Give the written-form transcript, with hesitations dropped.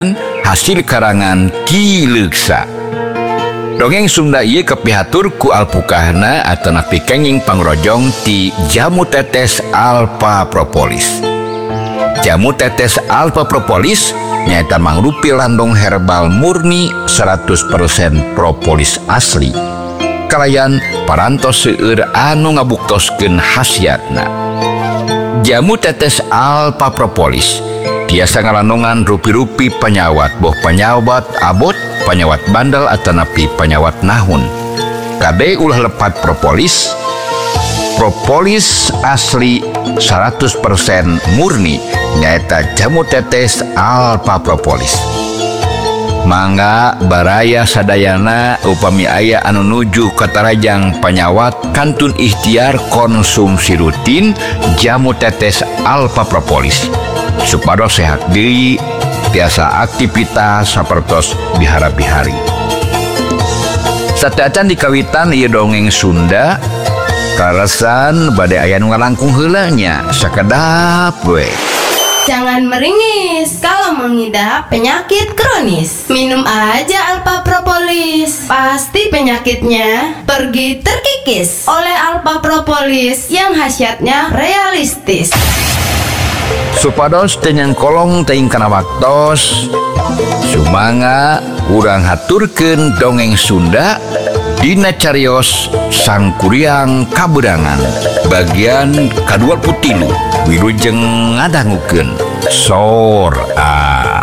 hasil karangan Ki Leuksa. Dongeng Sunda ieu kepihatur ku alpukahna atanapi kenging pangrojong ti jamu tetes alpha propolis. Jamu tetes alpha propolis nyaeta mangrupi landung herbal murni 100% propolis asli. Kalayan parantos seueur anu ngabuktoskeun khasiatna. Jamu tetes alpha propolis tiasa ngalandungan rupi-rupi penyawat, boh penyawat abot, penyawat bandel atanapi penyawat nahun. Kade ulah lepat propolis, propolis asli 100% murni nyaeta jamu tetes alpha propolis. Mangga baraya sadayana upami aya anu nuju katarajang penyawat kantun ikhtiar konsumsi rutin jamu tetes alpha propolis supados sehat deui tiasa aktivitas sapertos bihara-bihari. Sateacan dikawitan ieu dongeng Sunda karasan bade aya nu ngalangkung heula nya sakedap we. Jangan meringis kalau mengidap penyakit kronis. Minum aja Alpha Propolis. Pasti penyakitnya pergi terkikis oleh Alpha Propolis yang khasiatnya realistis. Supados tenyang kolong teing kana waktos sumangga urang haturkeun dongeng Sunda dina carios Sang Kuryang Kaberangan bagian ka-23 wilujeng ngadangukeun sor a